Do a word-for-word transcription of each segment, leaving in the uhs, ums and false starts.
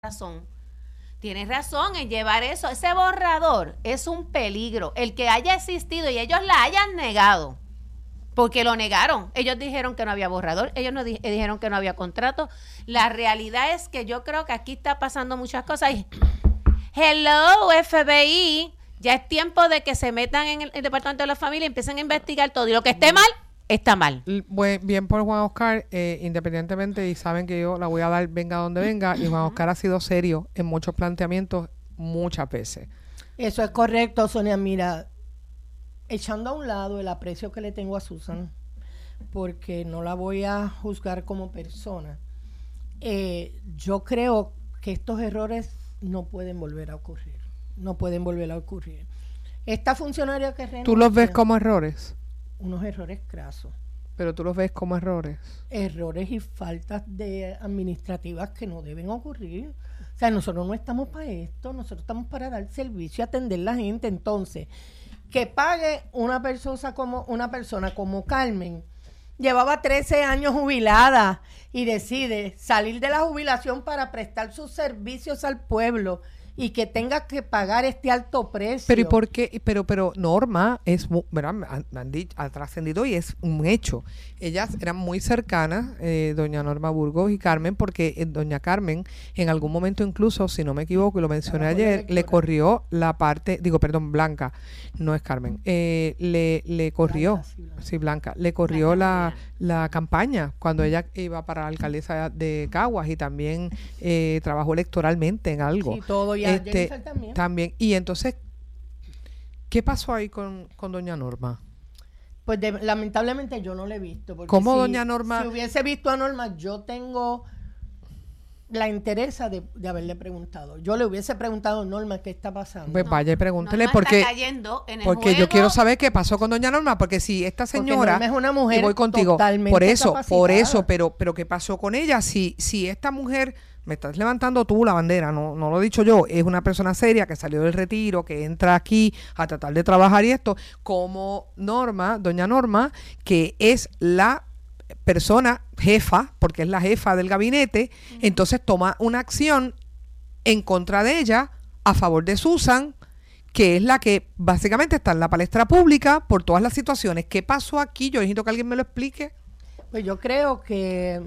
razón. Tienes razón en llevar eso. Ese borrador es un peligro. El que haya existido y ellos la hayan negado, porque lo negaron. Ellos dijeron que no había borrador, ellos no di- dijeron que no había contrato. La realidad es que yo creo que aquí está pasando muchas cosas. Y, hello, F B I, ya es tiempo de que se metan en el, el Departamento de la Familia y empiecen a investigar todo. Y lo que esté mal, está mal. Bien por Juan Oscar, eh, independientemente, y saben que yo la voy a dar venga donde venga, y Juan Oscar ha sido serio en muchos planteamientos muchas veces. Eso es correcto, Sonia. Mira, echando a un lado el aprecio que le tengo a Susan, porque no la voy a juzgar como persona, eh, yo creo que estos errores no pueden volver a ocurrir. No pueden volver a ocurrir. Esta funcionaria que renuncia, ¿Tú los ves como errores? unos errores crasos. Pero tú los ves como errores. Errores y faltas de administrativas que no deben ocurrir. O sea, nosotros no estamos para esto, nosotros estamos para dar servicio y atender a la gente. Entonces, que pague una persona como una persona como Carmen, llevaba trece años jubilada y decide salir de la jubilación para prestar sus servicios al pueblo y que tenga que pagar este alto precio. Pero ¿y por qué? Pero, pero Norma es, mu- ¿verdad? Han, han dicho, ha trascendido y es un hecho. Ellas eran muy cercanas, eh, doña Norma Burgos y Carmen, porque eh, doña Carmen en algún momento incluso, si no me equivoco, y lo mencioné ayer, le corrió la parte, digo, perdón, Blanca, no es Carmen, eh, le, le corrió, Blanca, sí, Blanca. sí, Blanca, le corrió la, la campaña cuando ella iba para la alcaldesa de Caguas y también eh, trabajó electoralmente en algo. Sí, todo, y a Este, Jennifer también. también. Y entonces, ¿qué pasó ahí con, con doña Norma? Pues de- lamentablemente yo no la he visto. Porque ¿Cómo si, doña Norma? Si hubiese visto a Norma, yo tengo la interesa de, de haberle preguntado. Yo le hubiese preguntado a Norma qué está pasando. Pues No, vaya y pregúntele Norma porque, está cayendo en el porque yo juego. quiero saber qué pasó con doña Norma, porque si esta Porque señora, Norma es una mujer y voy contigo, totalmente por eso, por capacitada. eso, pero, pero ¿qué pasó con ella? Si, si esta mujer, me estás levantando tú la bandera, no, no lo he dicho yo, es una persona seria que salió del retiro, que entra aquí a tratar de trabajar y esto, como Norma, doña Norma, que es la persona jefa, porque es la jefa del gabinete, uh-huh. Entonces toma una acción en contra de ella, a favor de Susan, que es la que básicamente está en la palestra pública por todas las situaciones. ¿Qué pasó aquí? Yo necesito que alguien me lo explique. Pues yo creo que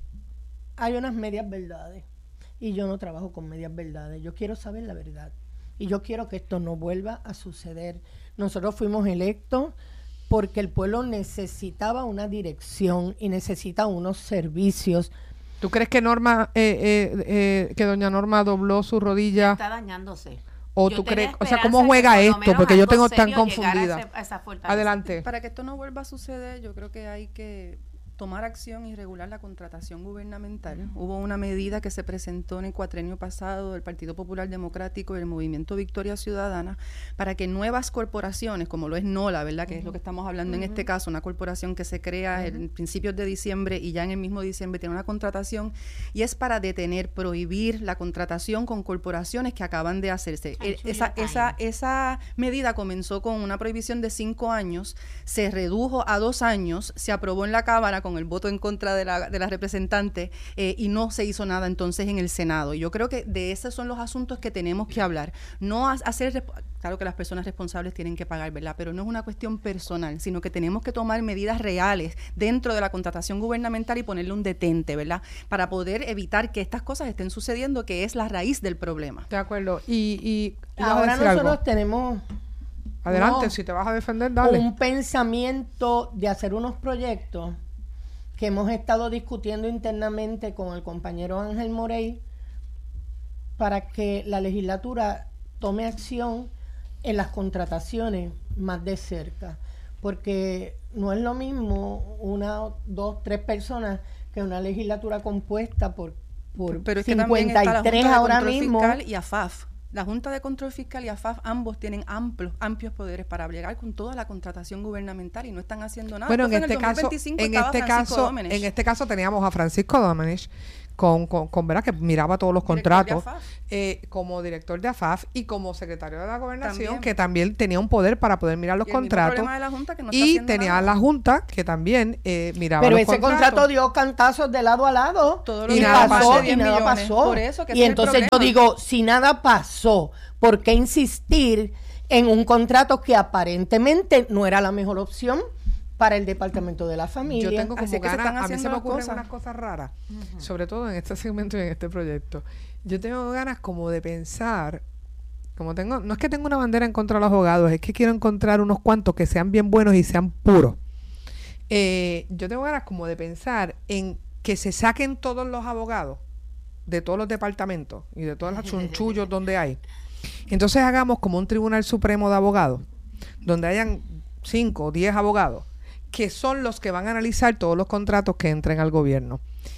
hay unas medias verdades y yo no trabajo con medias verdades. Yo quiero saber la verdad y yo quiero que esto no vuelva a suceder. Nosotros fuimos electos porque el pueblo necesitaba una dirección y necesita unos servicios. ¿Tú crees que Norma, eh, eh, eh, que doña Norma dobló su rodilla? Está dañándose. ¿O Yo tú tenía crees, o sea, esperanza cómo que juega por lo esto? menos Porque yo algo tengo tan serio llegara confundida. a ese- a esa fortaleza. Adelante. Para que esto no vuelva a suceder, yo creo que hay que tomar acción y regular la contratación gubernamental. Hubo una medida que se presentó en el cuatrenio pasado del Partido Popular Democrático y el Movimiento Victoria Ciudadana para que nuevas corporaciones, como lo es NOLA, ¿verdad? Que uh-huh. es lo que estamos hablando uh-huh. en este caso, una corporación que se crea uh-huh. en principios de diciembre y ya en el mismo diciembre tiene una contratación, y es para detener, prohibir la contratación con corporaciones que acaban de hacerse. Ay, eh, esa, esa, esa medida comenzó con una prohibición de cinco años, se redujo a dos años, se aprobó en la Cámara con el voto en contra de la, de la representante eh, y no se hizo nada entonces en el Senado. Yo creo que de esos son los asuntos que tenemos que hablar. No ha- hacer, claro que las personas responsables tienen que pagar, ¿verdad? Pero no es una cuestión personal, sino que tenemos que tomar medidas reales dentro de la contratación gubernamental y ponerle un detente, ¿verdad? Para poder evitar que estas cosas estén sucediendo, que es la raíz del problema. De acuerdo. Y, y ¿ibas a Ahora decir nosotros algo? tenemos Adelante, no, si te vas a defender, dale. un pensamiento de hacer unos proyectos que hemos estado discutiendo internamente con el compañero Ángel Morey para que la legislatura tome acción en las contrataciones más de cerca, porque no es lo mismo una, dos, tres personas que una legislatura compuesta por, por Pero es que también cincuenta está la y tres Junta de ahora Control mismo. Fiscal y A F A F. La Junta de Control Fiscal y A F A F ambos tienen amplios, amplios poderes para bregar con toda la contratación gubernamental y no están haciendo nada. Bueno, en Entonces, este en el caso, dos mil veinticinco en estaba este Francisco caso, Domenech. en este caso teníamos a Francisco Domenech con, con, con ¿verdad? Que miraba todos los Director de contratos, A F A F. eh, como director de A F A F y como secretario de la gobernación, También. que también tenía un poder para poder mirar los Y el mismo contratos. problema de la Junta, que no está Y haciendo tenía nada. la Junta, que también eh, miraba Pero los ese contratos. contrato dio cantazos de lado a lado Todo lo Y y, que nada pasó, pasó. y diez nada millones. pasó. Por eso que ese y es el entonces yo problema. digo, si nada pasó, ¿por qué insistir en un contrato que aparentemente no era la mejor opción para el Departamento de la Familia? Yo tengo como Así es que se ganas, están a mí se haciendo me las ocurren cosas. unas cosas raras, sobre todo en este segmento y en este proyecto. Yo tengo ganas como de pensar, como tengo, no es que tengo una bandera en contra de los abogados, es que quiero encontrar unos cuantos que sean bien buenos y sean puros. Eh, yo tengo ganas como de pensar en que se saquen todos los abogados de todos los departamentos y de todos los chunchullos donde hay. Entonces hagamos como un Tribunal Supremo de Abogados, donde hayan cinco o diez abogados, que son los que van a analizar todos los contratos que entren al gobierno.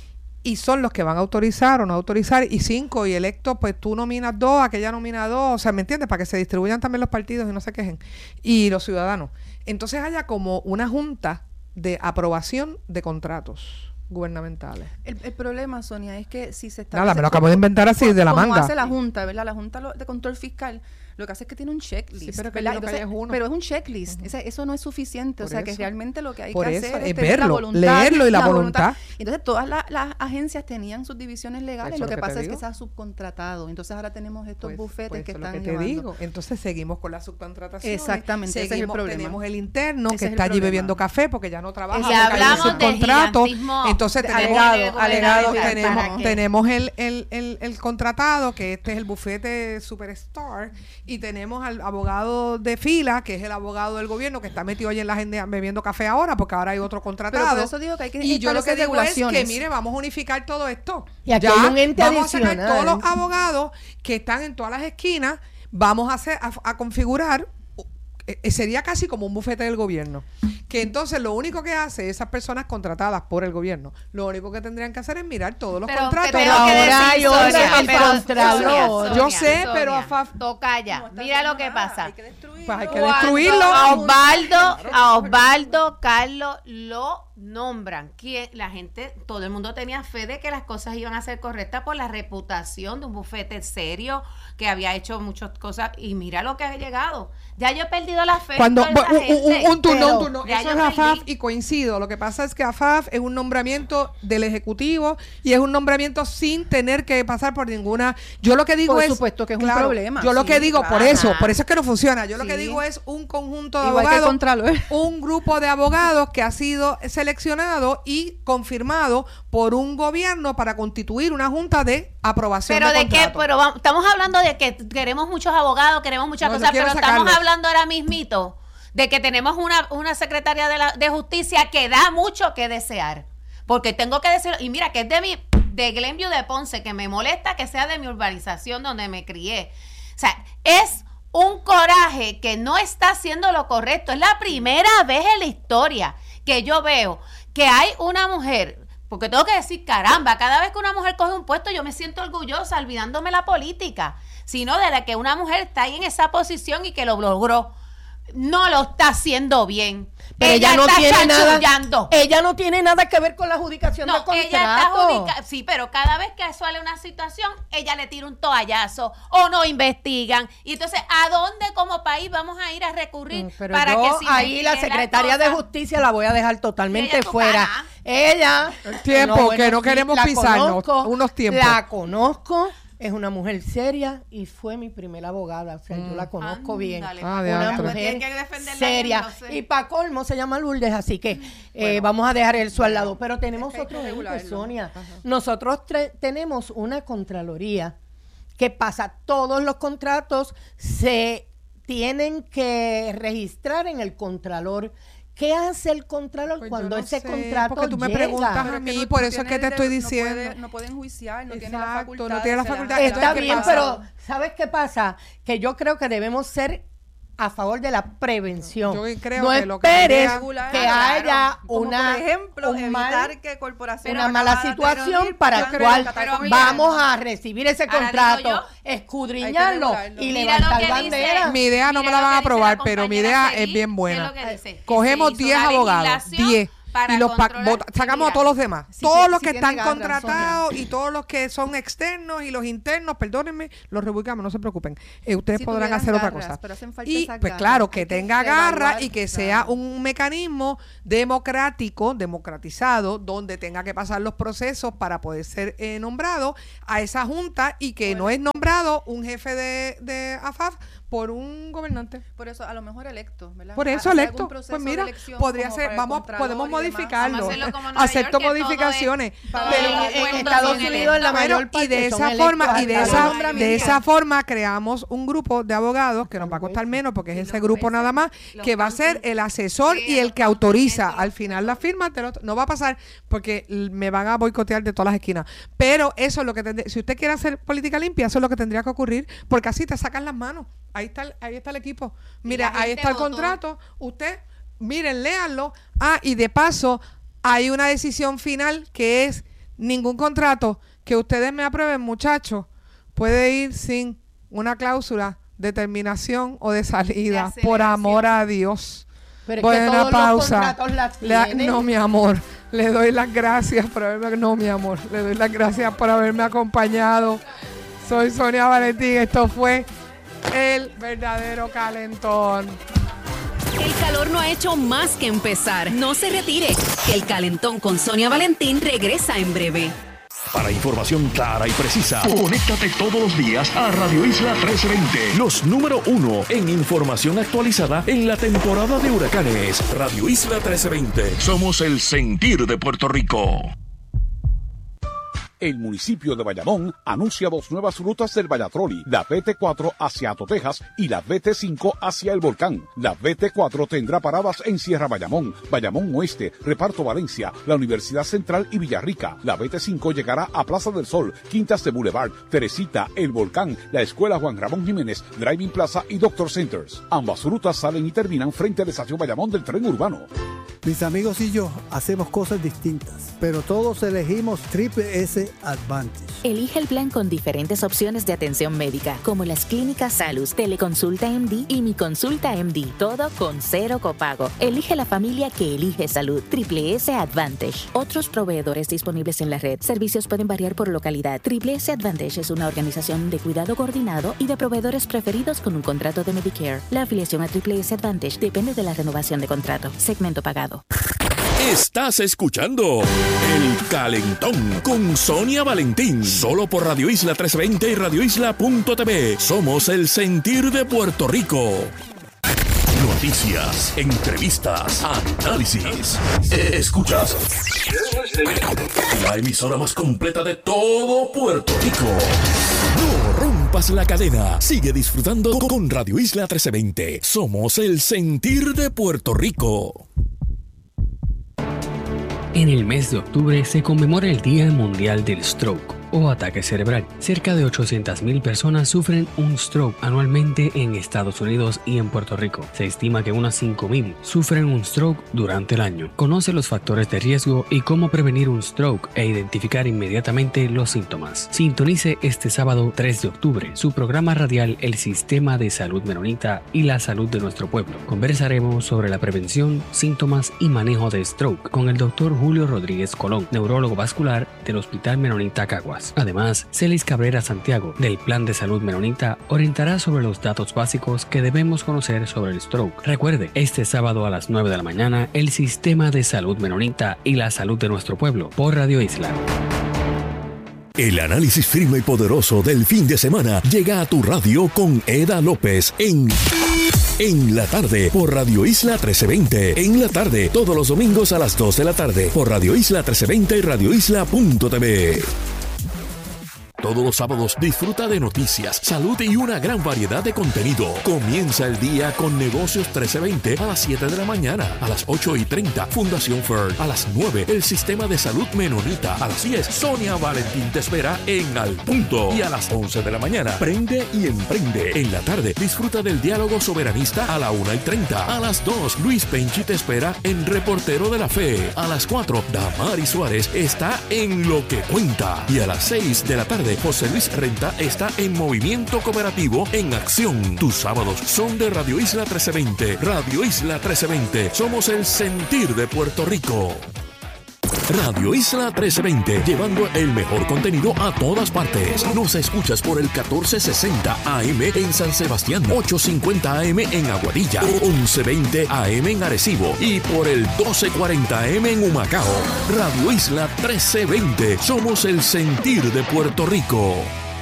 Y son los que van a autorizar o no autorizar, y cinco, y electos, pues tú nominas dos, aquella nomina dos, o sea, ¿me entiendes? Para que se distribuyan también los partidos y no se quejen. Y los ciudadanos. Entonces haya como una junta de aprobación de contratos gubernamentales. El, el problema, Sonia, es que si se está... Nada, me lo acabo de inventar así de la como manga. hace la Junta, ¿verdad? La Junta lo- de Control Fiscal lo que hace es que tiene un checklist. Sí, pero que ¿verdad? yo lo que Entonces, hay es uno. pero es un checklist. Ese- eso no es suficiente. Por o sea, que eso. realmente lo que hay Por que eso, hacer es es tener la verlo, voluntad, leerlo y la voluntad. Entonces, todas la- las agencias tenían sus divisiones legales. Eso Lo es que lo que pasa te es que digo. se ha subcontratado. Entonces, ahora tenemos estos Pues- bufetes pues que eso es lo están que te llevando. digo. Entonces seguimos con la subcontratación. Exactamente, ese es el Seguimos, problema. tenemos el interno Ese que es el está allí problema. bebiendo café porque ya no trabaja. Y porque hay un hablamos de subcontrato. gigantismo Entonces de- tenemos, alegado, alegado, tenemos, ¿para qué? tenemos el, el, el, el contratado, que este es el bufete Superstar, y tenemos al abogado de fila, que es el abogado del gobierno, que está metido allí en la agenda bebiendo café ahora, porque ahora hay otro contratado. Pero por eso digo que hay que y yo lo que establecer digo es que, regulaciones. mire, vamos a unificar todo esto. Y aquí Ya, hay un ente vamos a sacar adicional. todos los abogados que están en todas las esquinas, vamos a hacer a, a configurar, eh, sería casi como un bufete del gobierno, que entonces lo único que hace esas personas contratadas por el gobierno, lo único que tendrían que hacer es mirar todos los Pero contratos. te Pero tengo que ahora decir, hay otra Sonia, que pero- Contralor. Sonia, Yo sé, Sonia, pero a fa- toca ya. No está Mira lo haciendo que nada, pasa. hay que destruirlo. Pues hay que Cuando destruirlo. A Osvaldo, a Osvaldo Carlos lo nombran. ¿Quién? La gente, todo el mundo tenía fe de que las cosas iban a ser correctas por la reputación de un bufete serio que había hecho muchas cosas. Y mira lo que ha llegado. Ya yo he perdido la fe. Cuando en toda un, esa un- un- gente. un turno, un Pero turno. ya Eso yo es A F A F perdí. y coincido. Lo que pasa es que A F A F es un nombramiento del Ejecutivo y es un nombramiento sin tener que pasar por ninguna. Yo lo que digo Por es. supuesto que es un problema, Yo lo sí, que digo, por claro. eso, por eso es que no funciona. Yo lo que Sí. digo es un conjunto de Igual que el abogados. Contralor. Un grupo de abogados que ha sido seleccionado y confirmado por un gobierno para constituir una junta de aprobación Pero de de qué, contratos. pero vamos- estamos hablando de que queremos muchos abogados, queremos muchas No, yo cosas, quiero pero estamos sacarlos. hablando ahora mismito de que tenemos una, una secretaria de, la, de justicia que da mucho que desear. Porque tengo que decirlo, y mira que es de mi, de Glenview de Ponce, que me molesta que sea de mi urbanización donde me crié. O sea, es un coraje que no está haciendo lo correcto. Es la primera vez en la historia que yo veo que hay una mujer, porque tengo que decir, caramba, cada vez que una mujer coge un puesto yo me siento orgullosa, olvidándome la política, sino de la que una mujer está ahí en esa posición y que lo logró. No lo está haciendo bien. Pero ella, no está tiene nada. chanchullando. Ella no tiene nada que ver con la adjudicación No, de contrato. ella está adjudica- sí, pero cada vez que sale una situación, ella le tira un toallazo o no investigan. Y entonces, ¿a dónde como país vamos a ir a recurrir Mm, Pero para yo que se ahí la investiguen las secretaria de cosas? justicia la voy a dejar totalmente Y ella es tu fuera. pana. Ella, El tiempo, que no queremos la pisarnos, conozco, unos tiempos. La conozco, es una mujer seria y fue mi primera abogada, o sea, yo la conozco bien. Ándale, Ah, Paco, de Una antes. mujer tiene que defenderla seria. bien, lo sé. Y para colmo se llama Lourdes, así que eh, vamos a dejar eso al lado. Pero tenemos Es que hay que otro ente, regularlo. Sonia. Nosotros tre- tenemos una contraloría que pasa todos los contratos, se tienen que registrar en el contralor. ¿Qué hace el contralor Pues yo cuando no ese sé, contrato porque tú me llega? preguntas Pero a es que mí, no- por no eso es tiene que te el estoy de- no puede- diciendo. No pueden juiciar, no tienen la Exacto, facultad. no tiene la se le facultad. da- Está Entonces, ¿qué bien, pasa? pero ¿sabes qué pasa? Que yo creo que debemos ser a favor de la prevención. Yo creo no que lo que esperes debería regular, que claro, haya como una por ejemplo, un mal- evitar que corporaciones una mala van a situación reunir para puedan el cual rescatar pero comida. vamos a recibir ese Ahora digo contrato, yo, escudriñarlo hay que regularlo. y Mira levantar lo que dice- bandera. Mi idea no Mira me la lo van a que dice aprobar, la pero mi compañera idea Seguí, es bien ¿qué buena. es lo que dice? Cogemos Se hizo diez una abogados, legislación diez. Para y los pa- controlar- vota- sacamos mira, a todos los demás. si todos tiene- los si que tiene están garra, contratados y todos los que son externos y los internos, perdónenme, los republicanos, no se preocupen. Eh, ustedes Si podrán tuvieran hacer otra garras, cosa. pero hacen falta Y esas pues garras. claro, que Hay que tenga garra evaluar, y que claro. sea un mecanismo democrático, democratizado, donde tenga que pasar los procesos para poder ser eh, nombrado a esa junta y que no es nombrado un jefe de, de A F A F por un gobernante. Por eso, a lo mejor electo, ¿verdad? Por eso Hacer electo. algún proceso Pues de mira, elección podría como ser, para el vamos, Contralor podemos y demás. modificarlo. Vamos a hacerlo como Nueva Acepto York, que todo es- modificaciones. todo pero es en, acuerdo en Estados con el Unidos la Estado. mayor Bueno, parte y de son esa electos forma y hasta de los esa nombramientos. de esa forma creamos un grupo de abogados que nos va a costar menos porque es Y ese los grupo jueces, nada más los que va a ser county- el asesor sí, y el los que autoriza county- al final la firma te lo- no va a pasar porque l- me van a boicotear de todas las esquinas, pero eso es lo que tendría, si usted quiere hacer política limpia, eso es lo que tendría que ocurrir porque así te sacan las manos. Ahí está el, ahí está el equipo. Y Mira, la ahí gente está el votó. contrato. Usted, miren, léanlo. Ah, y de paso, hay una decisión final que es ningún contrato que ustedes me aprueben, muchachos, puede ir sin una cláusula de terminación o de salida. De Por amor aceleración. a Dios. Pero es que Buena todos los pausa. contratos las La- tienen. no, mi amor. Le doy las gracias por haberme... No, mi amor. Le doy las gracias por haberme acompañado. Soy Sonia Valentín. Esto fue El Verdadero Calentón. El calor no ha hecho más que empezar. No se retire, que el calentón con Sonia Valentín regresa en breve. Para información clara y precisa, conéctate todos los días a Radio Isla trece veinte. Los número uno en información actualizada en la temporada de huracanes. Radio Isla trece veinte. Somos el sentir de Puerto Rico. El municipio de Bayamón anuncia dos nuevas rutas del Vallatroli, la B T cuatro hacia Ato Texas y la B T cinco hacia el Volcán. La B T cuatro tendrá paradas en Sierra Bayamón, Bayamón Oeste, Reparto Valencia, la Universidad Central y Villarrica. La B T cinco llegará a Plaza del Sol, Quintas de Boulevard, Teresita, el Volcán, la Escuela Juan Ramón Jiménez, Driving Plaza y Doctor Centers. Ambas rutas salen y terminan frente a la estación Bayamón del tren urbano. Mis amigos y yo hacemos cosas distintas, pero todos elegimos Triple S Advantage. Elige el plan con diferentes opciones de atención médica, como las clínicas Salus, Teleconsulta M D y Mi Consulta M D, todo con cero copago. Elige la familia que elige salud. Triple S Advantage. Otros proveedores disponibles en la red. Servicios pueden variar por localidad. Triple S Advantage es una organización de cuidado coordinado y de proveedores preferidos con un contrato de Medicare. La afiliación a Triple S Advantage depende de la renovación de contrato. Segmento pagado. Estás escuchando El Calentón con Sonia Valentín. Solo por Radio Isla trescientos veinte y radio isla punto t v. Somos el sentir de Puerto Rico. Noticias, entrevistas, análisis. Escuchas la emisora más completa de todo Puerto Rico. No rompas la cadena. Sigue disfrutando con Radio Isla trescientos veinte. Somos el sentir de Puerto Rico. En el mes de octubre se conmemora el Día Mundial del Stroke o ataque cerebral. Cerca de ochocientas mil personas sufren un stroke anualmente en Estados Unidos y en Puerto Rico. Se estima que unas cinco mil sufren un stroke durante el año. Conoce los factores de riesgo y cómo prevenir un stroke e identificar inmediatamente los síntomas. Sintonice este sábado tres de octubre su programa radial El Sistema de Salud Menonita y la Salud de Nuestro Pueblo. Conversaremos sobre la prevención, síntomas y manejo de stroke con el doctor Julio Rodríguez Colón, neurólogo vascular del Hospital Menonita Caguas. Además, Celis Cabrera Santiago, del Plan de Salud Menonita, orientará sobre los datos básicos que debemos conocer sobre el stroke. Recuerde, este sábado a las nueve de la mañana, el Sistema de Salud Menonita y la Salud de Nuestro Pueblo, por Radio Isla. El análisis firme y poderoso del fin de semana llega a tu radio con Eda López en En la tarde por Radio Isla trece veinte. En la tarde, todos los domingos a las dos de la tarde por Radio Isla trece veinte y radio isla punto t v. Todos los sábados disfruta de noticias, salud y una gran variedad de contenido. Comienza el día con Negocios trece veinte a las siete de la mañana. A las ocho y treinta, Fundación Fern. A las nueve, el Sistema de Salud Menonita. A las diez, Sonia Valentín te espera en Al Punto. Y a las once de la mañana, Prende y Emprende. En la tarde, disfruta del diálogo soberanista a la una y treinta. A las dos, Luis Penchi te espera en Reportero de la Fe. A las cuatro, Damari Suárez está en Lo que Cuenta. Y a las seis de la tarde, trece. José Luis Renta está en Movimiento Cooperativo en acción. Tus sábados son de Radio Isla trece veinte. Radio Isla trece veinte. Somos el sentir de Puerto Rico. Radio Isla trece veinte, llevando el mejor contenido a todas partes. Nos escuchas por el catorce sesenta A M en San Sebastián, ochocientos cincuenta A M en Aguadilla, once veinte A M en Arecibo y por el doce cuarenta A M en Humacao. Radio Isla trece veinte, somos el sentir de Puerto Rico.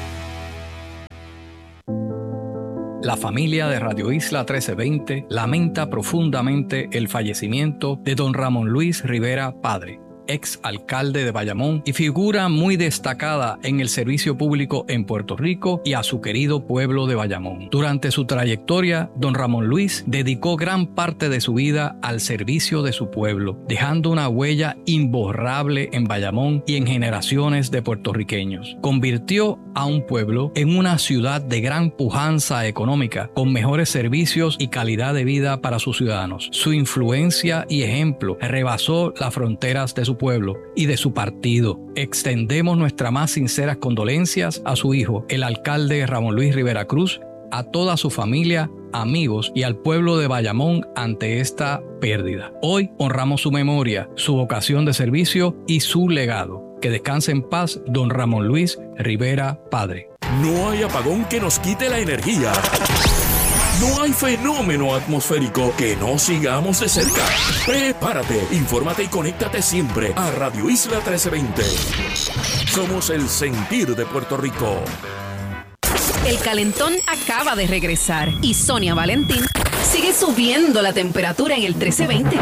La familia de Radio Isla trece veinte lamenta profundamente el fallecimiento de don Ramón Luis Rivera Padre, ex alcalde de Bayamón y figura muy destacada en el servicio público en Puerto Rico y a su querido pueblo de Bayamón. Durante su trayectoria, don Ramón Luis dedicó gran parte de su vida al servicio de su pueblo, dejando una huella imborrable en Bayamón y en generaciones de puertorriqueños. Convirtió a un pueblo en una ciudad de gran pujanza económica, con mejores servicios y calidad de vida para sus ciudadanos. Su influencia y ejemplo rebasó las fronteras de su pueblo y de su partido. Extendemos nuestras más sinceras condolencias a su hijo, el alcalde Ramón Luis Rivera Cruz, a toda su familia, amigos y al pueblo de Bayamón ante esta pérdida. Hoy honramos su memoria, su vocación de servicio y su legado. Que descanse en paz don Ramón Luis Rivera Padre. No hay apagón que nos quite la energía. No hay fenómeno atmosférico que no sigamos de cerca. Prepárate, infórmate y conéctate siempre a Radio Isla trece veinte. Somos el sentir de Puerto Rico. El calentón acaba de regresar y Sonia Valentín sigue subiendo la temperatura en el trece veinte.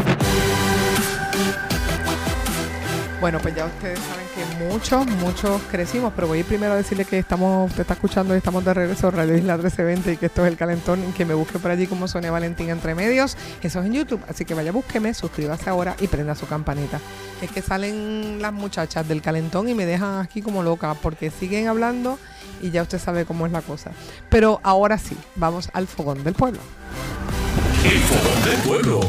Bueno, pues ya ustedes saben que muchos, muchos crecimos, pero voy a ir primero a decirle que estamos, usted está escuchando y estamos de regreso a Radio Isla trece veinte y que esto es El Calentón y que me busque por allí como Sonia Valentín Entre Medios. Eso es en YouTube, así que vaya, búsqueme, suscríbase ahora y prenda su campanita. Es que salen las muchachas del Calentón y me dejan aquí como loca porque siguen hablando y ya usted sabe cómo es la cosa. Pero ahora sí, vamos al Fogón del Pueblo. El Fogón del Pueblo.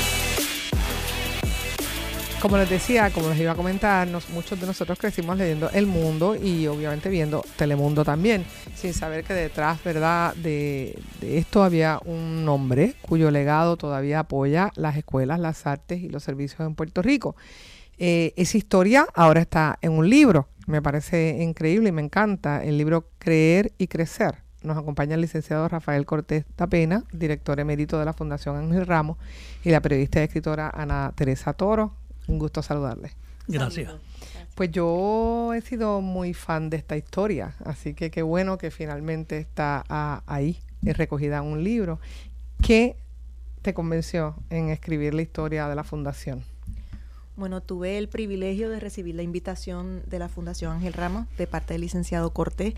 Como les decía, como les iba a comentar, nos, muchos de nosotros crecimos leyendo El Mundo y obviamente viendo Telemundo también, sin saber que detrás, ¿verdad?, de, de esto había un hombre cuyo legado todavía apoya las escuelas, las artes y los servicios en Puerto Rico. Eh, esa historia ahora está en un libro, me parece increíble y me encanta, el libro Creer y Crecer. Nos acompaña el licenciado Rafael Cortés Tapena, director emérito de la Fundación Ángel Ramos, y la periodista y escritora Ana Teresa Toro. Un gusto saludarles. Gracias. Pues yo he sido muy fan de esta historia, así que qué bueno que finalmente está a, ahí, es recogida en un libro. ¿Qué te convenció en escribir la historia de la Fundación? Bueno, tuve el privilegio de recibir la invitación de la Fundación Ángel Ramos de parte del licenciado Cortés,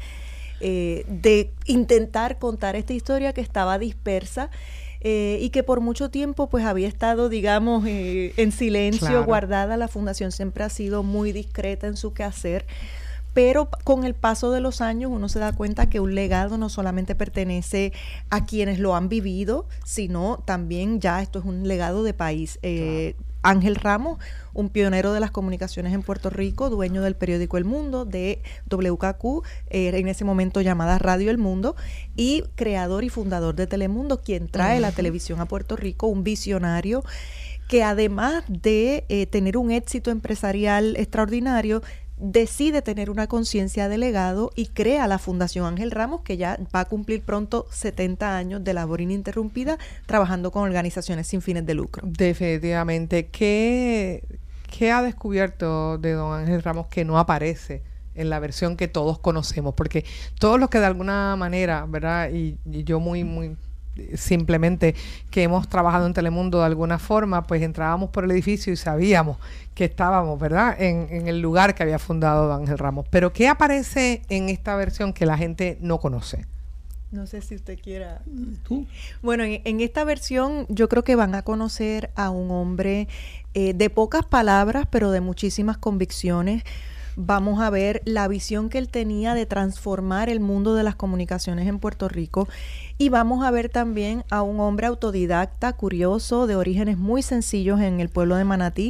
eh, de intentar contar esta historia que estaba dispersa Eh, y que por mucho tiempo pues había estado, digamos, eh, en silencio, claro, guardada. La Fundación siempre ha sido muy discreta en su quehacer, pero con el paso de los años uno se da cuenta que un legado no solamente pertenece a quienes lo han vivido, sino también ya esto es un legado de país. Eh, claro. Ángel Ramos, un pionero de las comunicaciones en Puerto Rico, dueño del periódico El Mundo, de W K Q, eh, en ese momento llamada Radio El Mundo, y creador y fundador de Telemundo, quien trae uh-huh. la televisión a Puerto Rico, un visionario que además de eh, tener un éxito empresarial extraordinario, decide tener una conciencia de legado y crea la Fundación Ángel Ramos, que ya va a cumplir pronto setenta años de labor ininterrumpida trabajando con organizaciones sin fines de lucro. Definitivamente. ¿Qué, qué ha descubierto de don Ángel Ramos que no aparece en la versión que todos conocemos? Porque todos los que de alguna manera, ¿verdad? Y, y yo muy, muy simplemente que hemos trabajado en Telemundo de alguna forma, pues entrábamos por el edificio y sabíamos que estábamos, ¿verdad?, en, en el lugar que había fundado don Ángel Ramos. Pero ¿qué aparece en esta versión que la gente no conoce? No sé si usted quiera. ¿Tú? Bueno, en, en esta versión yo creo que van a conocer a un hombre eh, de pocas palabras, pero de muchísimas convicciones. Vamos a ver la visión que él tenía de transformar el mundo de las comunicaciones en Puerto Rico, y vamos a ver también a un hombre autodidacta, curioso, de orígenes muy sencillos en el pueblo de Manatí,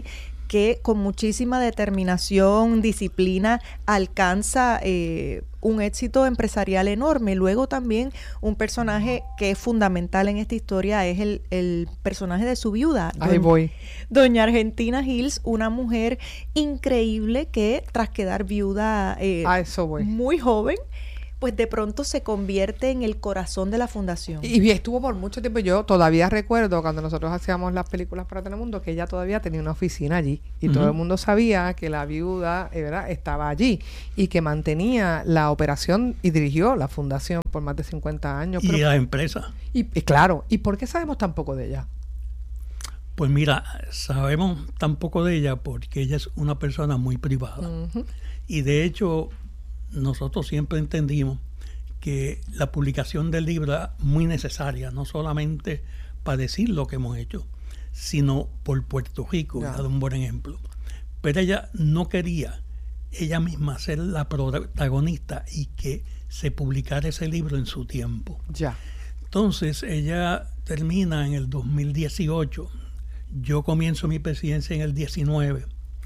que con muchísima determinación, disciplina, alcanza eh, un éxito empresarial enorme. Luego también un personaje que es fundamental en esta historia es el, el personaje de su viuda. Ahí doña, voy. Doña Argentina Hills, una mujer increíble que tras quedar viuda eh, A eso voy. muy joven, pues de pronto se convierte en el corazón de la fundación. Y, y estuvo por mucho tiempo. Yo todavía recuerdo cuando nosotros hacíamos las películas para Telemundo que ella todavía tenía una oficina allí y uh-huh. todo el mundo sabía que la viuda eh, ¿verdad? estaba allí y que mantenía la operación y dirigió la fundación por más de cincuenta años. Y pero, la empresa. Y, y claro, ¿y por qué sabemos tan poco de ella? Pues mira, sabemos tan poco de ella porque ella es una persona muy privada. Uh-huh. Y de hecho, nosotros siempre entendimos que la publicación del libro era muy necesaria, no solamente para decir lo que hemos hecho, sino por Puerto Rico, yeah. dar un buen ejemplo. Pero ella no quería ella misma ser la protagonista y que se publicara ese libro en su tiempo. Ya. Yeah. Entonces, ella termina en el dos mil dieciocho. Yo comienzo mi presidencia en el diecinueve.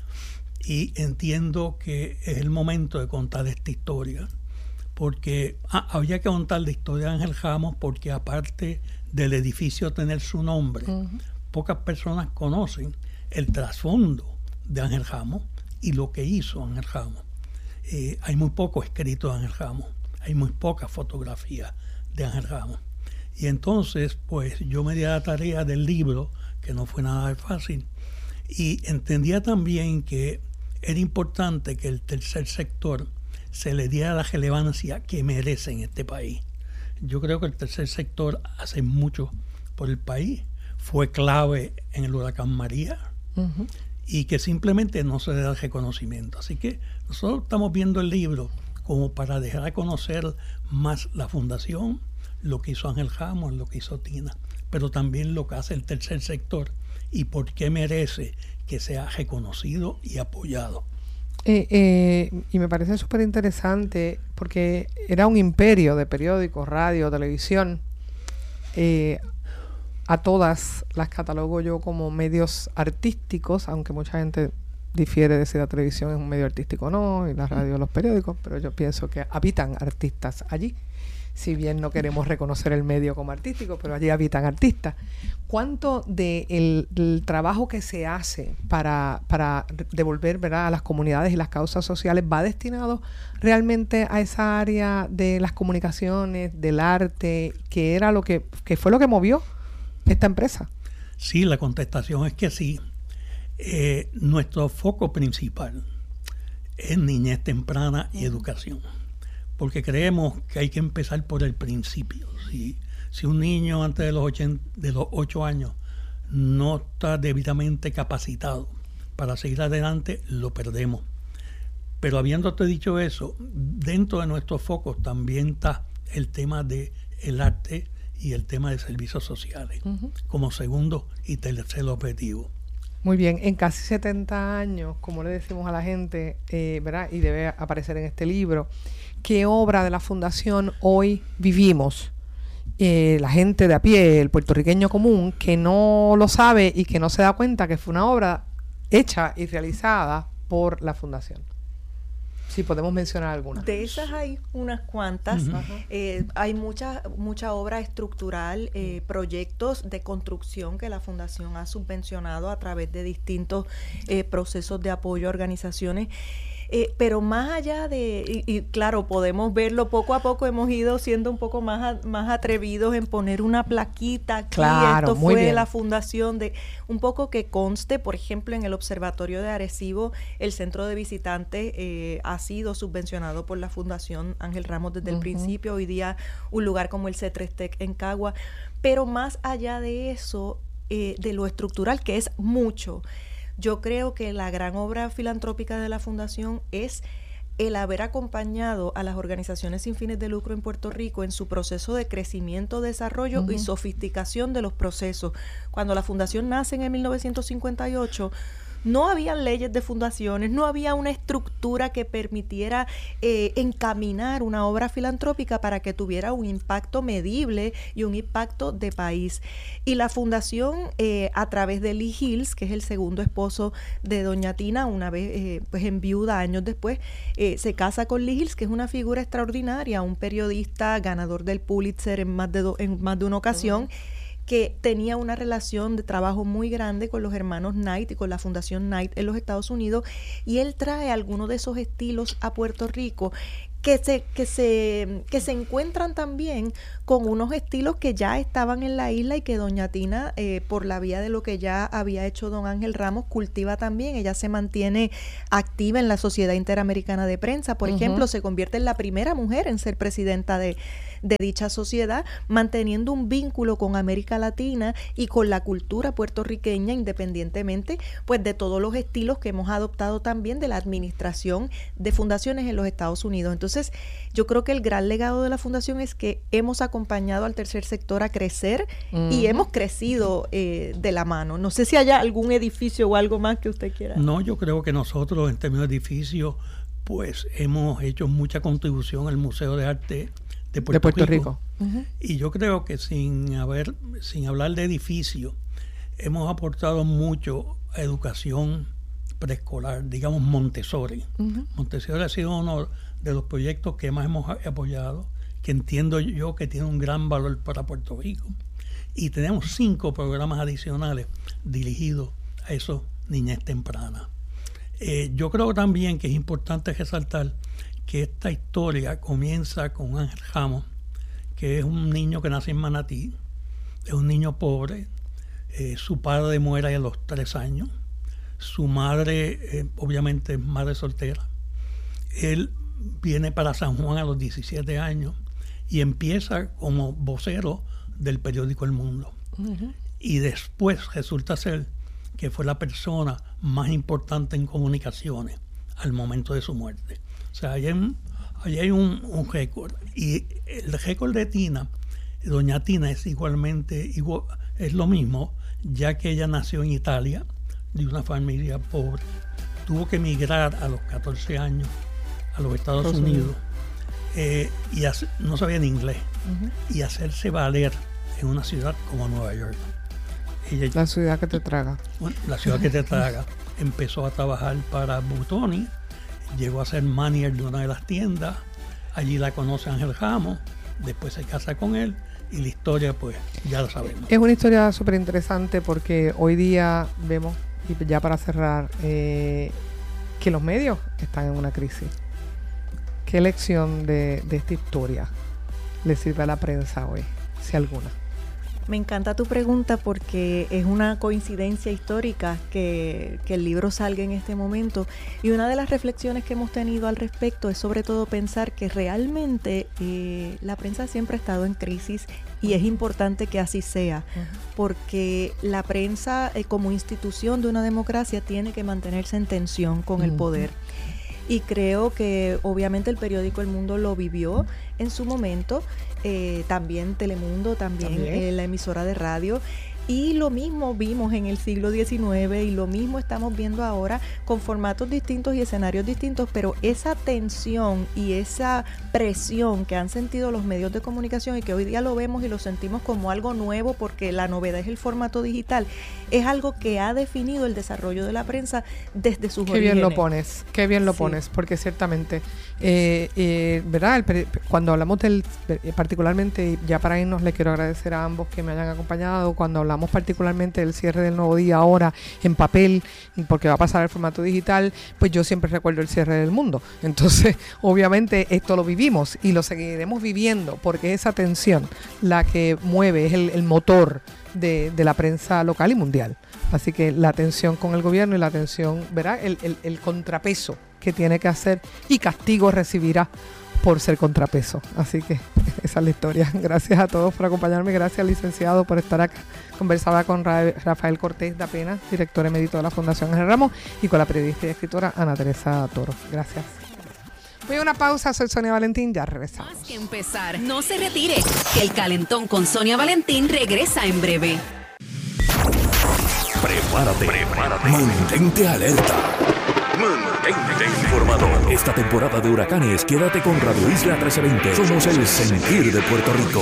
Y entiendo que es el momento de contar esta historia, porque ah, había que contar la historia de Ángel Ramos, porque aparte del edificio tener su nombre, uh-huh. pocas personas conocen el trasfondo de Ángel Ramos y lo que hizo Ángel Ramos. Eh, hay muy poco escrito de Ángel Ramos, hay muy pocas fotografías de Ángel Ramos. Y entonces, pues yo me di a la tarea del libro, que no fue nada fácil, y entendía también que era importante que el tercer sector se le diera la relevancia que merece en este país. Yo creo que el tercer sector hace mucho por el país. Fue clave en el huracán María uh-huh. y que simplemente no se le da el reconocimiento. Así que nosotros estamos viendo el libro como para dejar de conocer más la fundación, lo que hizo Ángel Ramos, lo que hizo Tina, pero también lo que hace el tercer sector y por qué merece que sea reconocido y apoyado. Eh, eh, y me parece súper interesante porque era un imperio de periódicos, radio, televisión. Eh, a todas las catalogo yo como medios artísticos, aunque mucha gente difiere de si la televisión es un medio artístico o no, y la radio, los periódicos, pero yo pienso que habitan artistas allí. Si bien no queremos reconocer el medio como artístico, pero allí habitan artistas. ¿Cuánto de el, del trabajo que se hace para, para devolver, ¿verdad?, a las comunidades y las causas sociales va destinado realmente a esa área de las comunicaciones, del arte, que era lo que, que fue lo que movió esta empresa? Sí, la contestación es que sí. Eh, nuestro foco principal es niñez temprana y educación. Porque creemos que hay que empezar por el principio. Si, si un niño antes de los, ochenta, de los ocho años no está debidamente capacitado para seguir adelante, lo perdemos. Pero habiéndote dicho eso, dentro de nuestros focos también está el tema del arte y el tema de servicios sociales, uh-huh. como segundo y tercer objetivo. Muy bien, en casi setenta años, como le decimos a la gente, eh, ¿verdad?, y debe aparecer en este libro, ¿qué obra de la Fundación hoy vivimos? Eh, la gente de a pie, el puertorriqueño común, que no lo sabe y que no se da cuenta que fue una obra hecha y realizada por la Fundación. Sí, podemos mencionar algunas. De esas hay unas cuantas. Uh-huh. Eh, hay mucha mucha obra estructural, eh, proyectos de construcción que la Fundación ha subvencionado a través de distintos eh, procesos de apoyo a organizaciones. Eh, pero más allá de, y, y claro, podemos verlo poco a poco, hemos ido siendo un poco más, a, más atrevidos en poner una plaquita aquí, claro, esto fue bien. La fundación, de un poco que conste, por ejemplo, en el Observatorio de Arecibo, el centro de visitantes eh, ha sido subvencionado por la Fundación Ángel Ramos desde uh-huh. el principio, hoy día un lugar como el C tres T E C en Cagua, pero más allá de eso, eh, de lo estructural, que es mucho. Yo creo que la gran obra filantrópica de la Fundación es el haber acompañado a las organizaciones sin fines de lucro en Puerto Rico en su proceso de crecimiento, desarrollo uh-huh. y sofisticación de los procesos. Cuando la Fundación nace en el mil novecientos cincuenta y ocho, no había leyes de fundaciones, no había una estructura que permitiera eh, encaminar una obra filantrópica para que tuviera un impacto medible y un impacto de país. Y la fundación, eh, a través de Lee Hills, que es el segundo esposo de doña Tina, una vez eh, pues en viuda, años después, eh, se casa con Lee Hills, que es una figura extraordinaria, un periodista ganador del Pulitzer en más de, do, en más de una ocasión, que tenía una relación de trabajo muy grande con los hermanos Knight y con la Fundación Knight en los Estados Unidos, y él trae algunos de esos estilos a Puerto Rico que se, que se, que se encuentran también con unos estilos que ya estaban en la isla y que doña Tina, eh, por la vía de lo que ya había hecho don Ángel Ramos, cultiva también. Ella se mantiene activa en la Sociedad Interamericana de Prensa, por uh-huh. ejemplo, se convierte en la primera mujer en ser presidenta de de dicha sociedad, manteniendo un vínculo con América Latina y con la cultura puertorriqueña, independientemente pues de todos los estilos que hemos adoptado también de la administración de fundaciones en los Estados Unidos. Entonces, yo creo que el gran legado de la fundación es que hemos acompañado al tercer sector a crecer uh-huh. y hemos crecido eh, de la mano. No sé si haya algún edificio o algo más que usted quiera. No, yo creo que nosotros en términos de edificios pues hemos hecho mucha contribución al Museo de Arte de Puerto, de Puerto Rico, Rico. Uh-huh. Y yo creo que sin haber, sin hablar de edificios, hemos aportado mucho a educación preescolar, digamos Montessori. Uh-huh. Montessori ha sido uno de los proyectos que más hemos apoyado, que entiendo yo que tiene un gran valor para Puerto Rico. Y tenemos cinco programas adicionales dirigidos a esos niñez temprana. Eh, yo creo también que es importante resaltar que esta historia comienza con Ángel Ramos, que es un niño que nace en Manatí, es un niño pobre, eh, su padre muere a los tres años, su madre eh, obviamente es madre soltera, él viene para San Juan a los diecisiete años y empieza como vocero del periódico El Mundo. Uh-huh. Y después resulta ser que fue la persona más importante en comunicaciones al momento de su muerte. O sea, ahí hay un, ahí hay un, un récord. Y el récord de Tina, doña Tina, es igualmente, igual, es lo mismo, ya que ella nació en Italia, de una familia pobre. Tuvo que emigrar a los catorce años a los Estados Estados Unidos eh, y hace, no sabía ni inglés. Uh-huh. Y hacerse valer en una ciudad como Nueva York. Ella, la ciudad que te traga. Bueno, la ciudad que te traga. Empezó a trabajar para Butoni, llegó a ser manager de una de las tiendas, allí la conoce Ángel Ramos, después se casa con él y la historia pues ya la sabemos. Es una historia súper interesante porque hoy día vemos, y ya para cerrar, eh, que los medios están en una crisis. ¿Qué lección de, de esta historia le sirve a la prensa hoy, si alguna? Me encanta tu pregunta porque es una coincidencia histórica que, que el libro salga en este momento, y una de las reflexiones que hemos tenido al respecto es sobre todo pensar que realmente eh, la prensa siempre ha estado en crisis y es importante que así sea, porque la prensa eh, como institución de una democracia tiene que mantenerse en tensión con el poder. Y creo que obviamente el periódico El Mundo lo vivió en su momento, eh, también Telemundo, también, ¿También? Eh, la emisora de radio. Y lo mismo vimos en el siglo diecinueve y lo mismo estamos viendo ahora con formatos distintos y escenarios distintos, pero esa tensión y esa presión que han sentido los medios de comunicación y que hoy día lo vemos y lo sentimos como algo nuevo porque la novedad es el formato digital, es algo que ha definido el desarrollo de la prensa desde sus qué orígenes. Qué bien lo pones, qué bien lo sí. pones, porque ciertamente, eh, eh, ¿verdad? El, cuando hablamos del, particularmente, ya para irnos, les quiero agradecer a ambos que me hayan acompañado, cuando hablamos Hablamos particularmente del cierre del Nuevo Día ahora en papel, porque va a pasar al formato digital, pues yo siempre recuerdo el cierre del Mundo. Entonces, obviamente, esto lo vivimos y lo seguiremos viviendo, porque esa tensión la que mueve, es el, el motor de, de la prensa local y mundial. Así que la tensión con el gobierno y la tensión, ¿verdad? El, el, el contrapeso que tiene que hacer y castigo recibirá por ser contrapeso. Así que esa es la historia. Gracias a todos por acompañarme. Gracias, licenciado, por estar acá. Conversaba con Ra- Rafael Cortés da Pena, director emérito de la Fundación Ángel Ramos, y con la periodista y escritora Ana Teresa Toro. Gracias. Voy a una pausa. Soy Sonia Valentín. Ya regresamos. Más que empezar, no se retire, que el calentón con Sonia Valentín regresa en breve. Prepárate, prepárate. Mantente alerta. Mantente informado. Esta temporada de huracanes, quédate con Radio Isla trece veinte. Somos el sentir de Puerto Rico.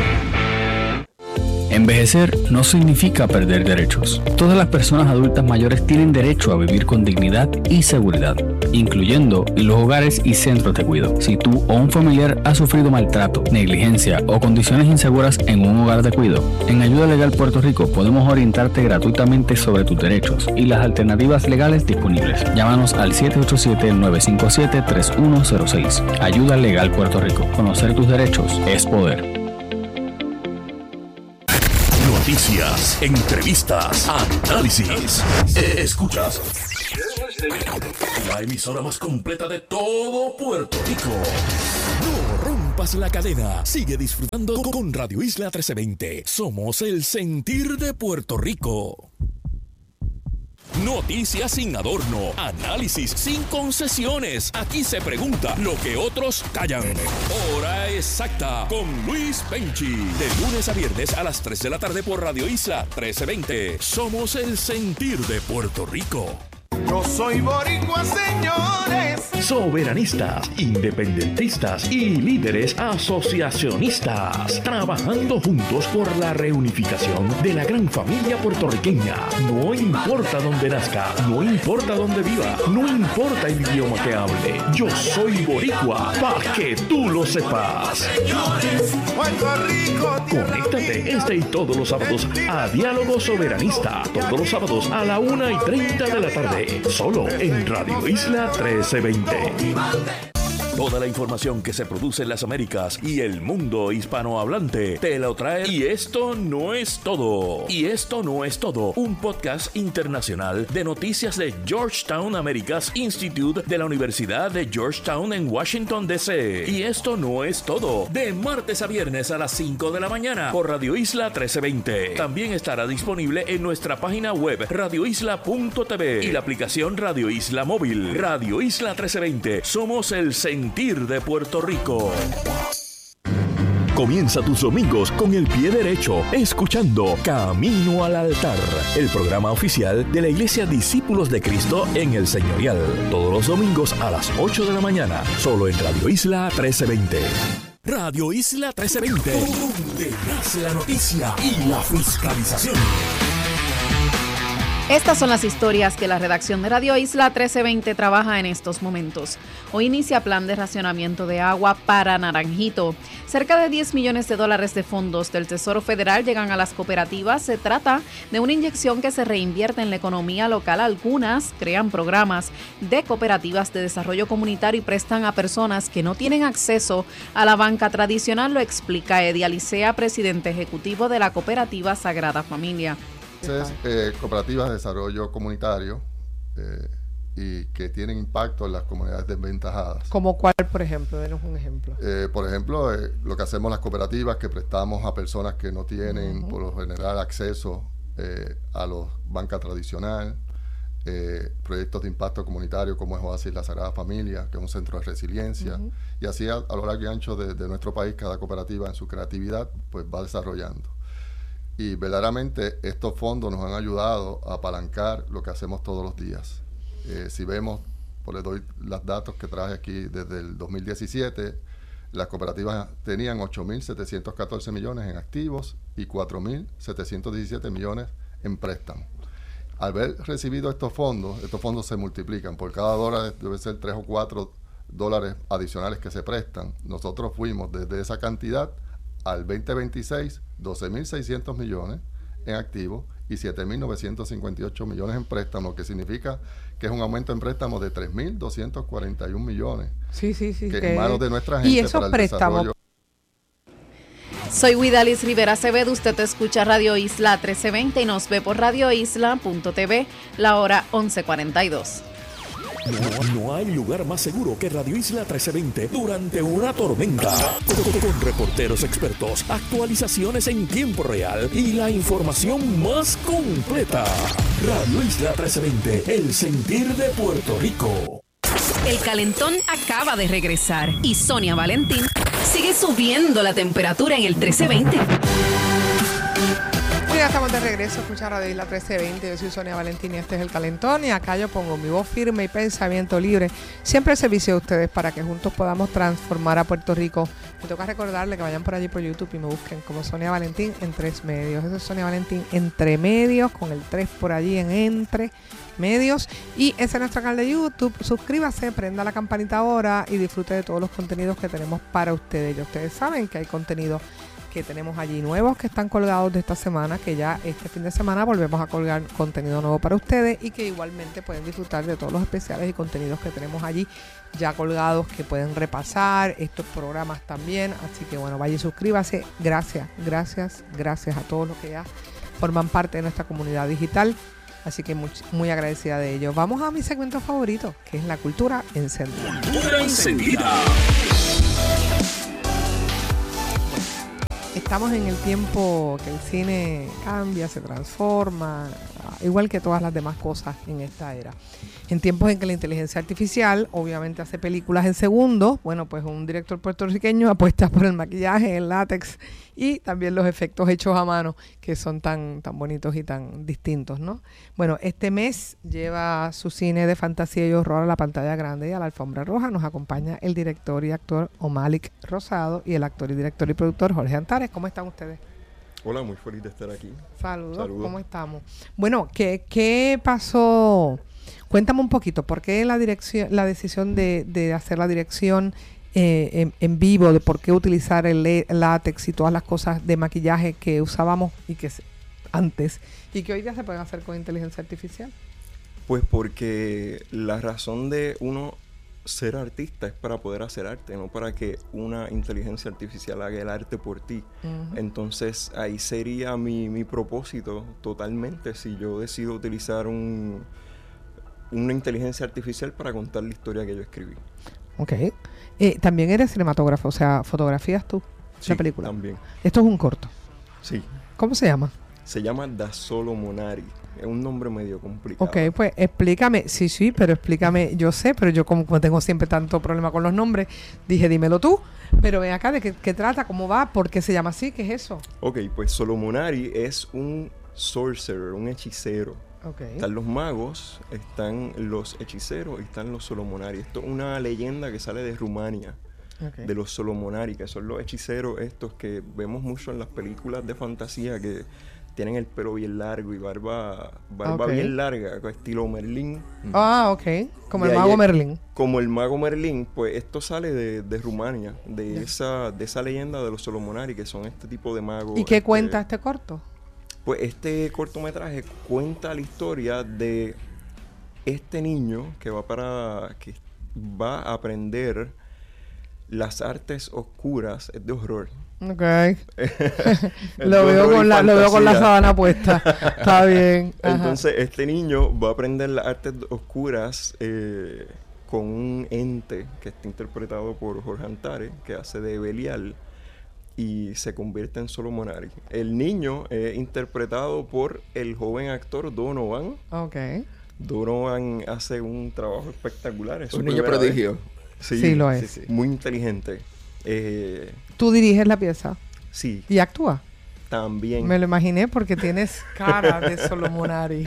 Envejecer no significa perder derechos. Todas las personas adultas mayores tienen derecho a vivir con dignidad y seguridad, incluyendo los hogares y centros de cuidado. Si tú o un familiar ha sufrido maltrato, negligencia o condiciones inseguras en un hogar de cuidado, en Ayuda Legal Puerto Rico podemos orientarte gratuitamente sobre tus derechos y las alternativas legales disponibles. Llámanos al siete ocho siete, nueve cinco siete, tres uno cero seis. Ayuda Legal Puerto Rico. Conocer tus derechos es poder. Noticias, entrevistas, análisis. Escuchas la emisora más completa de todo Puerto Rico. No rompas la cadena. Sigue disfrutando con Radio Isla trece veinte. Somos el sentir de Puerto Rico. Noticias sin adorno, análisis sin concesiones. Aquí se pregunta lo que otros callan. Hora exacta con Luis Penchi. De lunes a viernes a las tres de la tarde por Radio Isla trece veinte. Somos el sentir de Puerto Rico. Yo soy boricua, señores. Soberanistas, independentistas y líderes asociacionistas, trabajando juntos por la reunificación de la gran familia puertorriqueña. No importa dónde nazca, no importa dónde viva, no importa el idioma que hable. Yo soy boricua, para que tú lo sepas. Señores, Puerto Rico. Conéctate este y todos los sábados a Diálogo Soberanista. Todos los sábados a la una y treinta de la tarde. Solo en Radio Isla trece veinte. Toda la información que se produce en las Américas y el mundo hispanohablante te lo trae. Y esto no es todo. Y esto no es todo. Un podcast internacional de noticias de Georgetown Americas Institute de la Universidad de Georgetown en Washington, D C Y esto no es todo. De martes a viernes a las cinco de la mañana por Radio Isla trece veinte. También estará disponible en nuestra página web radio isla punto t v y la aplicación Radio Isla Móvil. Radio Isla trece veinte. Somos el sentir de Puerto Rico. Comienza tus domingos con el pie derecho, escuchando Camino al Altar, el programa oficial de la Iglesia Discípulos de Cristo en el Señorial. Todos los domingos a las ocho de la mañana, solo en Radio Isla trece veinte. Radio Isla trece veinte, donde nace la noticia y la fiscalización. Estas son las historias que la redacción de Radio Isla trece veinte trabaja en estos momentos. Hoy inicia plan de racionamiento de agua para Naranjito. Cerca de diez millones de dólares de fondos del Tesoro Federal llegan a las cooperativas. Se trata de una inyección que se reinvierte en la economía local. Algunas crean programas de cooperativas de desarrollo comunitario y prestan a personas que no tienen acceso a la banca tradicional, lo explica Eddie Alicea, presidente ejecutivo de la cooperativa Sagrada Familia. Es, eh, cooperativas de desarrollo comunitario eh, y que tienen impacto en las comunidades desventajadas. ¿Como cuál, por ejemplo? Denos un ejemplo. Eh, por ejemplo, eh, lo que hacemos las cooperativas, que prestamos a personas que no tienen, uh-huh. por lo general, acceso eh, a la banca tradicional, eh, proyectos de impacto comunitario como es Oasis La Sagrada Familia, que es un centro de resiliencia, uh-huh. y así a, a lo largo y ancho de, de nuestro país, cada cooperativa en su creatividad pues va desarrollando. Y verdaderamente estos fondos nos han ayudado a apalancar lo que hacemos todos los días. Eh, si vemos, pues les doy los datos que traje aquí desde el dos mil diecisiete, las cooperativas tenían ocho mil setecientos catorce millones en activos y cuatro mil setecientos diecisiete millones en préstamos. Al haber recibido estos fondos, estos fondos se multiplican. Por cada dólar debe ser tres o cuatro dólares adicionales que se prestan. Nosotros fuimos desde esa cantidad al veinte veintiséis, doce mil seiscientos millones en activos y siete mil novecientos cincuenta y ocho millones en préstamos, que significa que es un aumento en préstamos de tres mil doscientos cuarenta y un millones. Sí, sí, sí. Que que en manos de nuestra gente y esos para el préstamos. desarrollo. Soy Guidalis Rivera Acevedo, usted escucha Radio Isla trece veinte y nos ve por radio isla punto t v, la hora once cuarenta y dos. No, no hay lugar más seguro que Radio Isla trece veinte durante una tormenta. Con, con reporteros expertos, actualizaciones en tiempo real y la información más completa. Radio Isla trece veinte, el sentir de Puerto Rico. El calentón acaba de regresar y Sonia Valentín sigue subiendo la temperatura en el trece veinte. ya estamos de regreso. Escucha Radio Isla trece veinte. Yo soy Sonia Valentín y este es El Calentón. Y acá yo pongo mi voz firme y pensamiento libre. Siempre al servicio de ustedes para que juntos podamos transformar a Puerto Rico. Me toca recordarle que vayan por allí por YouTube y me busquen como Sonia Valentín en tres medios. Eso es Sonia Valentín entre medios, con el tres por allí en entre medios. Y ese es nuestro canal de YouTube. Suscríbase, prenda la campanita ahora y disfrute de todos los contenidos que tenemos para ustedes. Y ustedes saben que hay contenido que tenemos allí nuevos que están colgados de esta semana, que ya este fin de semana volvemos a colgar contenido nuevo para ustedes y que igualmente pueden disfrutar de todos los especiales y contenidos que tenemos allí ya colgados, que pueden repasar estos programas también. Así que bueno, vaya y suscríbase. Gracias, gracias, gracias a todos los que ya forman parte de nuestra comunidad digital. Así que muy, muy agradecida de ellos. Vamos a mi segmento favorito, que es la cultura encendida. Cultura encendida. Estamos en el tiempo que el cine cambia, se transforma, igual que todas las demás cosas en esta era. En tiempos en que la inteligencia artificial obviamente hace películas en segundos, bueno, pues un director puertorriqueño apuesta por el maquillaje, el látex y también los efectos hechos a mano, que son tan, tan bonitos y tan distintos, ¿no? Bueno, este mes lleva su cine de fantasía y horror a la pantalla grande y a la alfombra roja. Nos acompaña el director y actor Omalik Rosado y el actor y director y productor Jorge Antares. ¿Cómo están ustedes? Hola, muy feliz de estar aquí. Saludos, Saludos. ¿Cómo estamos? Bueno, ¿qué, qué pasó? Cuéntame un poquito, ¿por qué la dirección, la decisión de, de hacer la dirección eh, en, en vivo, de por qué utilizar el, el látex y todas las cosas de maquillaje que usábamos y que se, antes y que hoy día se pueden hacer con inteligencia artificial? Pues porque la razón de uno ser artista es para poder hacer arte, no para que una inteligencia artificial haga el arte por ti. Uh-huh. Entonces ahí sería mi, mi propósito totalmente si yo decido utilizar un, una inteligencia artificial para contar la historia que yo escribí. Ok. Eh, también eres cinematógrafo, o sea, fotografías tú sí, la película. También. Esto es un corto. Sí. ¿Cómo se llama? Se llama Da Solomonari. Es un nombre medio complicado. Ok, pues explícame. Sí, sí, pero explícame. Yo sé, pero yo como tengo siempre tanto problema con los nombres, dije, dímelo tú. Pero ven acá, ¿de qué, qué trata? ¿Cómo va? ¿Por qué se llama así? ¿Qué es eso? Ok, pues Solomonari es un sorcerer, un hechicero. Okay. Están los magos, están los hechiceros y están los Solomonari. Esto es una leyenda que sale de Rumania. Okay. De los Solomonari, que son los hechiceros estos que vemos mucho en las películas de fantasía que tienen el pelo bien largo y barba barba okay. bien larga, estilo Merlín. Ah, ok. Como de el mago Merlín. Como el mago Merlín, pues esto sale de, de Rumania, de yeah. esa de esa leyenda de los Solomonari, que son este tipo de magos. ¿Y qué este, cuenta este corto? Pues este cortometraje cuenta la historia de este niño que va para que va a aprender las artes oscuras de horror. Ok. lo, veo con la, lo veo con la sábana puesta. Está bien. Ajá. Entonces, este niño va a aprender las artes oscuras eh, con un ente que está interpretado por Jorge Antares, que hace de Belial, y se convierte en Solomonari. El niño es interpretado por el joven actor Donovan. Ok. Donovan hace un trabajo espectacular. Es un niño prodigio. Vez. Sí, sí, lo es. Sí, sí. Muy inteligente. Eh, ¿Tú diriges la pieza? Sí. ¿Y actúa? También. Me lo imaginé porque tienes cara de Solomonari.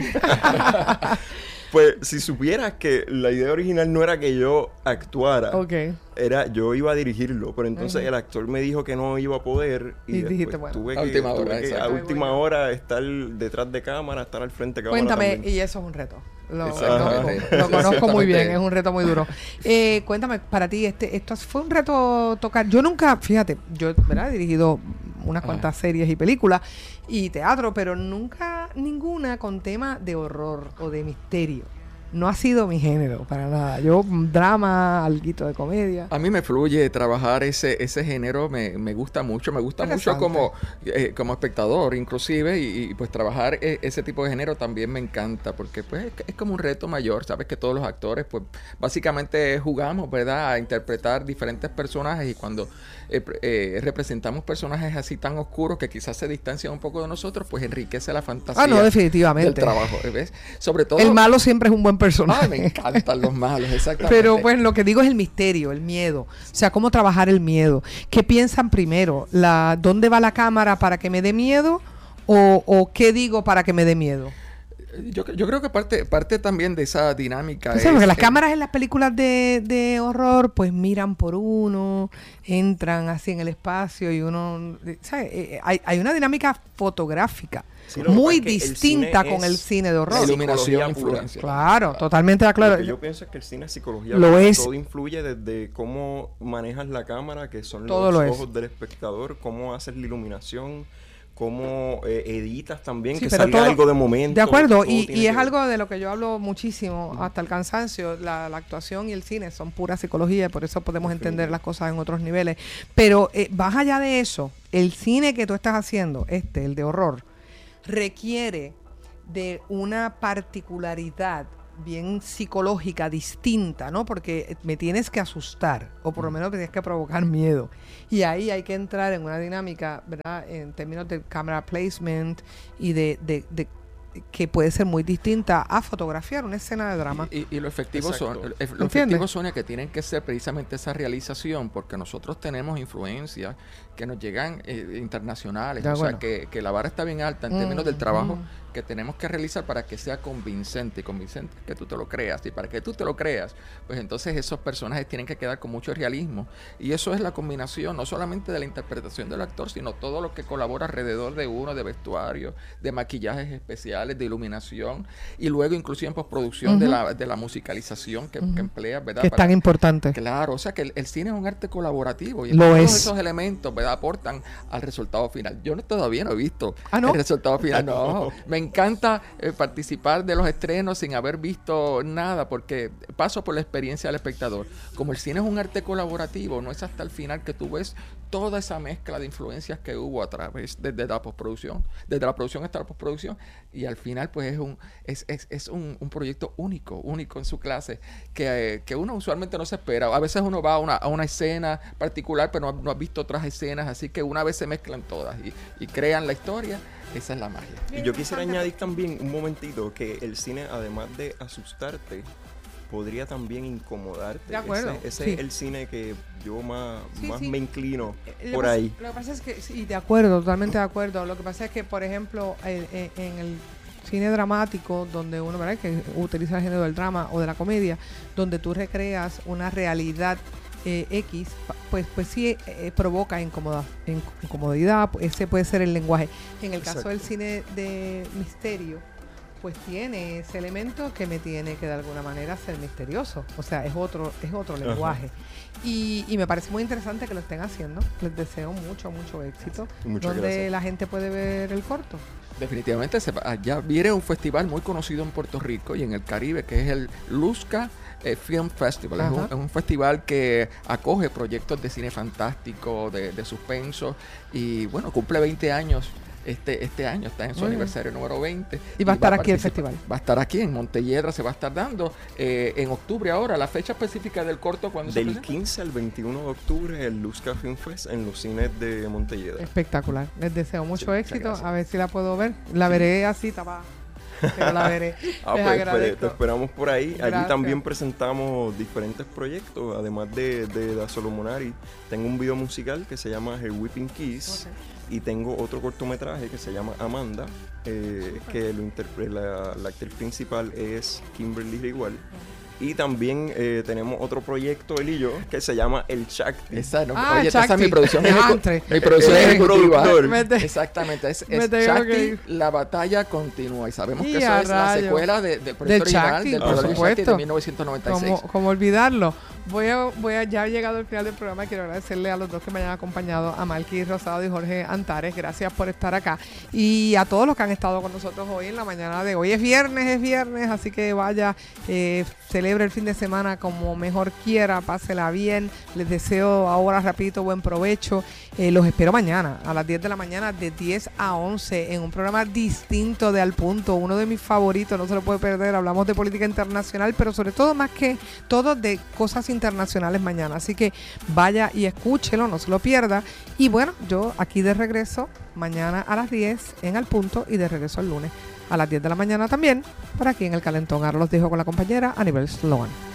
Pues si supieras que la idea original no era que yo actuara, okay. era yo iba a dirigirlo, pero entonces uh-huh. el actor me dijo que no iba a poder y, y dijiste, bueno, tuve, que, a última, tuve hora, que a última bueno. hora estar detrás de cámara, estar al frente de cámara. Cuéntame, también. Y eso es un reto. Lo, lo conozco, lo conozco muy bien, es un reto muy duro. Eh, cuéntame, para ti, este, esto fue un reto tocar. Yo nunca, fíjate, yo ¿verdad? he dirigido unas cuantas ah. series y películas y teatro, pero nunca ninguna con tema de horror o de misterio. No ha sido mi género, para nada. Yo, drama, alguito de comedia. A mí me fluye trabajar ese ese género, me, me gusta mucho. Me gusta mucho como, eh, como espectador, inclusive, y, y pues trabajar e, ese tipo de género también me encanta, porque pues es, es como un reto mayor. Sabes que todos los actores, pues, básicamente jugamos, ¿verdad?, a interpretar diferentes personajes, y cuando eh, eh, representamos personajes así tan oscuros que quizás se distancian un poco de nosotros, pues enriquece la fantasía. Ah, no, definitivamente. Del trabajo, ¿ves? Sobre todo... El malo siempre es un buen personaje. Ah, me encantan los malos, exactamente. Pero pues lo que digo es el misterio, el miedo. O sea, cómo trabajar el miedo. ¿Qué piensan primero? La, ¿Dónde va la cámara para que me dé miedo? o, o qué digo para que me dé miedo? Yo, yo creo que parte parte también de esa dinámica es, porque las cámaras en las películas de, de horror pues miran por uno, entran así en el espacio y uno, ¿sabes? Hay, hay una dinámica fotográfica sí, muy distinta con el cine de horror. La iluminación, influencia. Claro, totalmente de acuerdo. Lo que yo pienso es que el cine es psicología. Lo es. Todo influye desde cómo manejas la cámara, que son todo los lo ojos es. del espectador, cómo haces la iluminación, cómo eh, editas también, sí, que salga todo, algo de momento. De acuerdo, y, y es algo de lo que yo hablo muchísimo, uh-huh. hasta el cansancio. La, la actuación y el cine son pura psicología, por eso podemos entender las cosas en otros niveles. Pero eh, más allá de eso, el cine que tú estás haciendo, este, el de horror, requiere de una particularidad bien psicológica, distinta, ¿no? Porque me tienes que asustar, o por lo menos me tienes que provocar miedo. Y ahí hay que entrar en una dinámica, ¿verdad? En términos de camera placement y de, de, de que puede ser muy distinta a fotografiar una escena de drama. Y, y, y lo efectivo son, lo efectivo, Sonia, que tienen que ser precisamente esa realización, porque nosotros tenemos influencias que nos llegan eh, internacionales, ya, o bueno. sea, que, que la vara está bien alta en mm, términos del trabajo mm. que tenemos que realizar para que sea convincente, convincente que tú te lo creas, y para que tú te lo creas, pues entonces esos personajes tienen que quedar con mucho realismo, y eso es la combinación, no solamente de la interpretación del actor, sino todo lo que colabora alrededor de uno, de vestuario, de maquillajes especiales, de iluminación, y luego inclusive en postproducción uh-huh. de, la, de la musicalización que, uh-huh. que emplea, ¿verdad? Que es para, tan importante. Claro, o sea que el, el cine es un arte colaborativo, y lo todos es. esos elementos, ¿verdad? Aportan al resultado final. Yo no, todavía no he visto ¿Ah, no? el resultado final, no. Me encanta eh, participar de los estrenos sin haber visto nada, porque paso por la experiencia del espectador. Como el cine es un arte colaborativo, no es hasta el final que tú ves toda esa mezcla de influencias que hubo a través de, de la postproducción, desde la producción hasta la postproducción, y al final pues es un es, es, es un, un proyecto único, único en su clase, que, eh, que uno usualmente no se espera. A veces uno va a una, a una escena particular, pero no ha, no ha visto otras escenas, así que una vez se mezclan todas y, y crean la historia. Esa es la magia. Y yo quisiera añadir también un momentito que el cine, además de asustarte, podría también incomodarte. De acuerdo. Ese, ese sí. es el cine que yo más, sí, más sí. me inclino lo por pasa, ahí. Lo que pasa es que, sí, de acuerdo, totalmente de acuerdo. Lo que pasa es que, por ejemplo, en, en el cine dramático, donde uno, ¿verdad?, que utiliza el género del drama o de la comedia, donde tú recreas una realidad eh, X, pues pues sí eh, provoca incomoda, incomodidad, ese puede ser el lenguaje. En el Exacto. caso del cine de misterio, pues tiene ese elemento que me tiene que de alguna manera ser misterioso, o sea, es otro es otro Ajá. lenguaje. Y, y me parece muy interesante que lo estén haciendo. Les deseo mucho, mucho éxito. Muchas donde gracias. la gente puede ver el corto. Definitivamente, se, allá viene un festival muy conocido en Puerto Rico y en el Caribe, que es el Luzca eh, Film Festival. Es un, es un festival que acoge proyectos de cine fantástico, de, de suspenso, y bueno, cumple veinte años. Este, este año está en su Muy aniversario bien. número veinte. Y va a estar aquí el festival. Va a estar aquí en Montelledra, se va a estar dando eh, en octubre ahora. La fecha específica del corto, ¿cuándo se Del presenta? quince al veintiuno de octubre, el Luzca Film Fest en los cines de Montelledra. Espectacular. Les deseo mucho sí, éxito. A ver si la puedo ver. La veré así, tapada. Pero la veré. ah, Les pues, agradezco. Te esperamos por ahí. Gracias. Allí también presentamos diferentes proyectos, además de, de Da Solomonari. Tengo un video musical que se llama Her Whipping Kiss. Okay. Y tengo otro cortometraje que se llama Amanda, eh, que lo interpreta la, la actriz principal es Kimberly Rigual. Y también eh, tenemos otro proyecto, él y yo, que se llama El Shakti. Esa, no, ah, oye, esa es mi producción. Ejecu- mi producción es ejecutiva. productor. Exactamente. Es, es Shakti, la batalla continúa. Y sabemos y que eso es la rayo. secuela de, del proyecto del original Shakti, del por Shakti supuesto. de mil novecientos noventa y seis. ¿Cómo, cómo olvidarlo? Voy a, voy a, ya ha llegado el final del programa. Quiero agradecerle a los dos que me hayan acompañado, a Malky Rosado y Jorge Antares. Gracias por estar acá. Y a todos los que han estado con nosotros hoy en la mañana de hoy. Es viernes, es viernes, así que vaya, eh, celebre el fin de semana como mejor quiera, pásela bien. Les deseo ahora rapidito buen provecho. Eh, los espero mañana a las diez de la mañana, de diez a once, en un programa distinto de Al Punto, uno de mis favoritos, no se lo puede perder. Hablamos de política internacional, pero sobre todo, más que todo, de cosas internacionales mañana. Así que vaya y escúchelo, no se lo pierda. Y bueno, yo aquí de regreso mañana a las diez en Al Punto, y de regreso el lunes a las diez de la mañana también, por aquí en El Calentón. Ahora los dejo con la compañera Anibel Sloan.